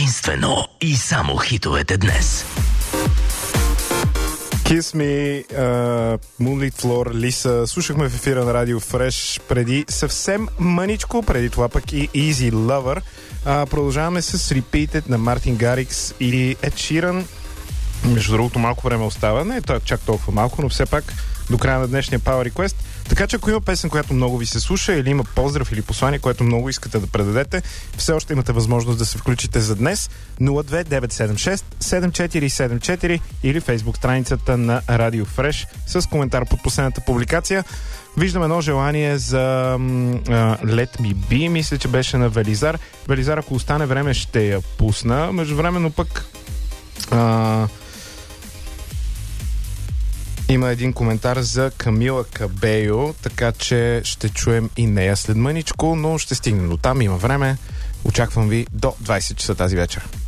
единствено и само хитовете днес. Kiss Me, Moonlit Floor, Lisa. Слушахме в ефира на Радио Фреш преди съвсем мъничко, преди това пък и Easy Lover. Продължаваме с Repeated на Мартин Гарикс или Ed Sheeran. Между другото, малко време остава. Не е чак толкова малко, но все пак до края на днешния Power Request. Така че ако има песен, която много ви се слуша, или има поздрав или послание, което много искате да предадете, все още имате възможност да се включите за днес. 02976-7474 или фейсбук страницата на Radio Fresh с коментар под последната публикация. Виждам едно желание за Let Me Be, мисля, че беше на Велизар. Велизар, ако остане време, ще я пусна. Междувременно пък има един коментар за Камила Кабейо, така че ще чуем и нея след мъничко, но ще стигнем до там, има време. Очаквам ви до 20 часа тази вечер.